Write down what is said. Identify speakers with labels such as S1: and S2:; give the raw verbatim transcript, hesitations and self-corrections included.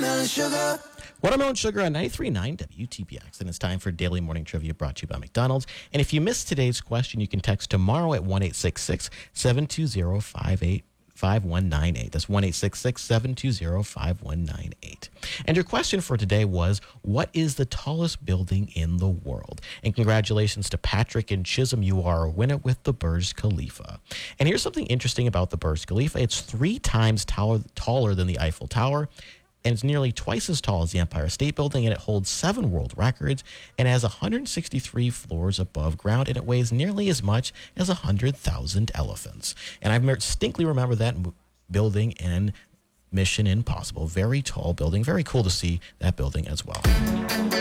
S1: Watermelon Sugar.
S2: Watermelon Sugar on ninety-three point nine W T P X. And it's time for Daily Morning Trivia brought to you by McDonald's. And if you missed today's question, you can text tomorrow at one eight six six, seven two zero, five eight five one nine eight. That's one eight six six, seven two zero, five one nine eight. And your question for today was, what is the tallest building in the world? And congratulations to Patrick and Chisholm. You are a winner with the Burj Khalifa. And here's something interesting about the Burj Khalifa. It's three times taller, taller than the Eiffel Tower. And it's nearly twice as tall as the Empire State Building, and it holds seven world records and has one hundred sixty-three floors above ground, and it weighs nearly as much as one hundred thousand elephants. And I distinctly remember that building in Mission Impossible. Very tall building. Very cool to see that building as well.